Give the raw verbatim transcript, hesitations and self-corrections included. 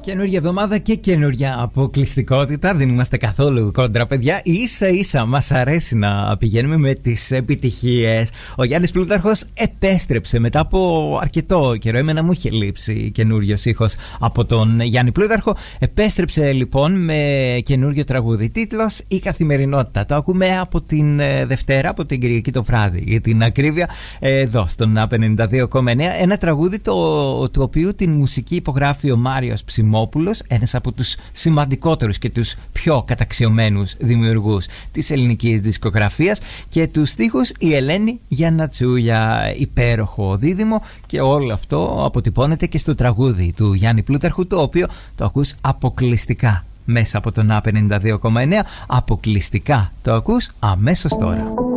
Καινούργια εβδομάδα και καινούργια αποκλειστικότητα. Δεν είμαστε καθόλου κόντρα, παιδιά. Ίσα ίσα μας αρέσει να πηγαίνουμε με τις επιτυχίες. Ο Γιάννης Πλούταρχος επέστρεψε μετά από αρκετό καιρό. Εμένα μου είχε λείψει καινούριος ήχος από τον Γιάννη Πλούταρχο. Επέστρεψε λοιπόν με καινούριο τραγούδι. Τίτλος «Η Καθημερινότητα». Το ακούμε από την Δευτέρα, από την Κυριακή το βράδυ, για την ακρίβεια, εδώ στον ΑΠ ενενήντα δύο κόμμα εννέα. Ένα τραγούδι το, το οποίο την μουσική υπογράφει ο Μάριος Ψημόπουλος, ένας από τους σημαντικότερους και τους πιο καταξιωμένους δημιουργούς της ελληνικής δισκογραφίας, και τους στίχους η Ελένη Γιαννατσούλια. Υπέροχο δίδυμο, και όλο αυτό αποτυπώνεται και στο τραγούδι του Γιάννη Πλούταρχου, το οποίο το ακούς αποκλειστικά μέσα από τον ΑΠ ενενήντα δύο κόμμα εννέα. Αποκλειστικά το ακούς αμέσως τώρα.